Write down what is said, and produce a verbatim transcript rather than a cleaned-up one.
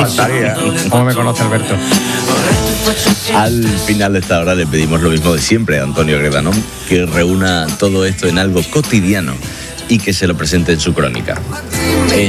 faltaría. ¿Cómo me conoce Alberto? Al final de esta hora le pedimos lo mismo de siempre a Antonio Gredanón, que reúna todo esto en algo cotidiano y que se lo presente en su crónica. En